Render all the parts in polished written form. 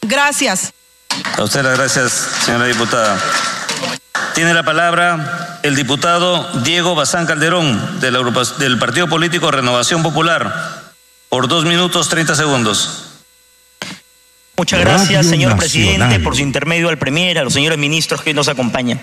Gracias. A usted las gracias, señora diputada. Tiene la palabra el diputado Diego Bazán Calderón, del Partido Político Renovación Popular, por 2 minutos 30 segundos. Muchas gracias, señor presidente, por su intermedio al Premier, a los señores ministros que nos acompañan.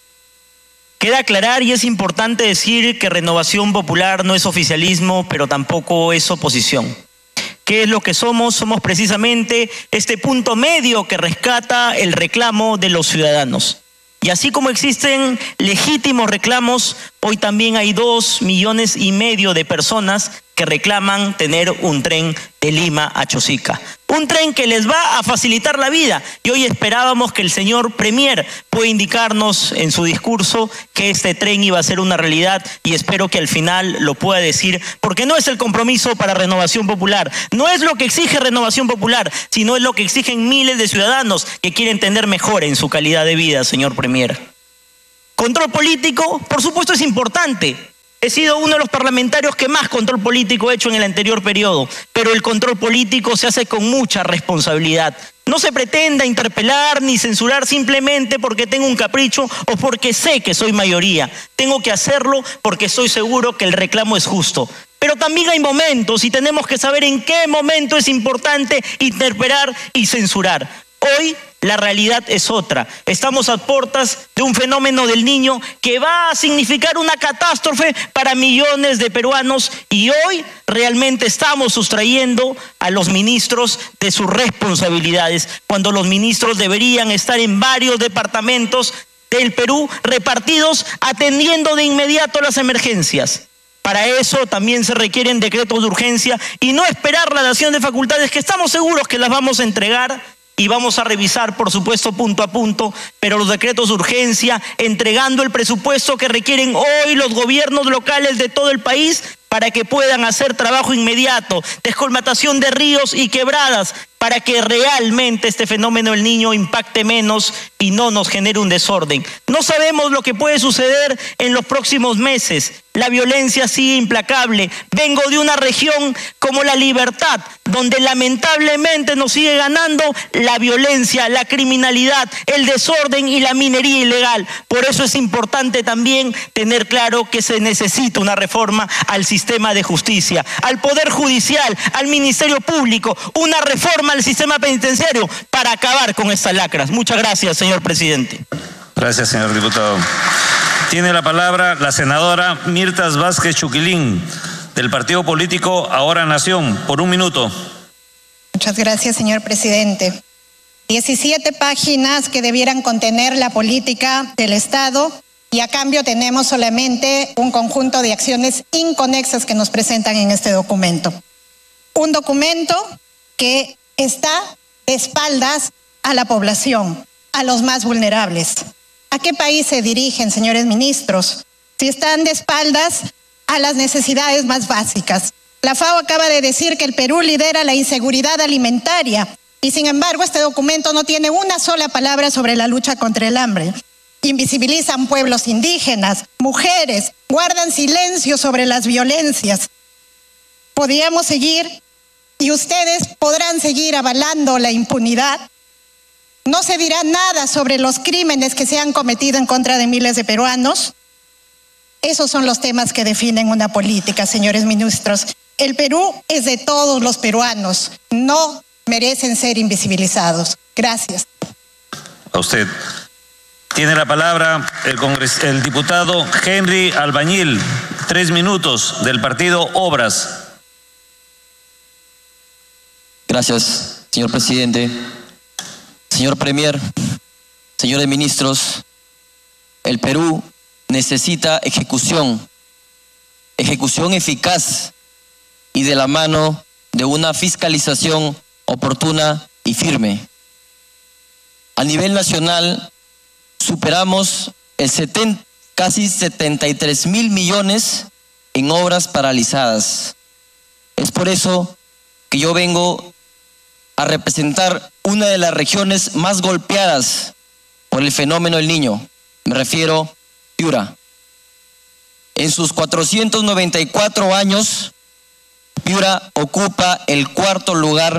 Queda aclarar y es importante decir que Renovación Popular no es oficialismo, pero tampoco es oposición. ¿Qué es lo que somos? Somos precisamente este punto medio que rescata el reclamo de los ciudadanos. Y así como existen legítimos reclamos, hoy también hay 2,5 millones de personas que reclaman tener un tren de Lima a Chosica. Un tren que les va a facilitar la vida. Y hoy esperábamos que el señor Premier pueda indicarnos en su discurso que este tren iba a ser una realidad, y espero que al final lo pueda decir, porque no es el compromiso para Renovación Popular, no es lo que exige Renovación Popular, sino es lo que exigen miles de ciudadanos que quieren tener mejor en su calidad de vida, señor Premier. Control político, por supuesto, es importante. He sido uno de los parlamentarios que más control político he hecho en el anterior periodo, pero el control político se hace con mucha responsabilidad. No se pretenda interpelar ni censurar simplemente porque tengo un capricho o porque sé que soy mayoría. Tengo que hacerlo porque estoy seguro que el reclamo es justo. Pero también hay momentos y tenemos que saber en qué momento es importante interpelar y censurar. Hoy la realidad es otra. Estamos a puertas de un fenómeno del Niño que va a significar una catástrofe para millones de peruanos, y hoy realmente estamos sustrayendo a los ministros de sus responsabilidades, cuando los ministros deberían estar en varios departamentos del Perú repartidos, atendiendo de inmediato las emergencias. Para eso también se requieren decretos de urgencia y no esperar la dación de facultades, que estamos seguros que las vamos a entregar. Y vamos a revisar, por supuesto, punto a punto, pero los decretos de urgencia, entregando el presupuesto que requieren hoy los gobiernos locales de todo el país para que puedan hacer trabajo inmediato, descolmatación de ríos y quebradas, para que realmente este fenómeno del Niño impacte menos y no nos genere un desorden. No sabemos lo que puede suceder en los próximos meses. La violencia sigue implacable. Vengo de una región como La Libertad, donde lamentablemente nos sigue ganando la violencia, la criminalidad, el desorden y la minería ilegal. Por eso es importante también tener claro que se necesita una reforma al sistema de justicia, al Poder Judicial, al Ministerio Público, una reforma al sistema penitenciario para acabar con estas lacras. Muchas gracias, señor presidente. Gracias, señor diputado. Tiene la palabra la senadora Mirtas Vázquez Chuquilín, del Partido Político Ahora Nación, por 1 minuto. Muchas gracias, señor presidente. 17 páginas que debieran contener la política del Estado, y a cambio tenemos solamente un conjunto de acciones inconexas que nos presentan en este documento. Un documento que está de espaldas a la población, a los más vulnerables. ¿A qué país se dirigen, señores ministros, si están de espaldas a las necesidades más básicas? La FAO acaba de decir que el Perú lidera la inseguridad alimentaria, y sin embargo este documento no tiene una sola palabra sobre la lucha contra el hambre. Invisibilizan pueblos indígenas, mujeres, guardan silencio sobre las violencias. Podríamos seguir, y ustedes podrán seguir avalando la impunidad. No se dirá nada sobre los crímenes que se han cometido en contra de miles de peruanos. Esos son los temas que definen una política, señores ministros. El Perú es de todos los peruanos. No merecen ser invisibilizados. Gracias. A usted. Tiene la palabra el diputado Henry Albañil, 3 minutos, del partido Obras. Gracias, señor presidente. Señor Premier, señores ministros, el Perú necesita ejecución eficaz y de la mano de una fiscalización oportuna y firme. A nivel nacional, superamos casi 73.000 millones en obras paralizadas. Es por eso que yo vengo a representar una de las regiones más golpeadas por el fenómeno del Niño. Me refiero a Piura. En sus 494 años, Piura ocupa el 4.º lugar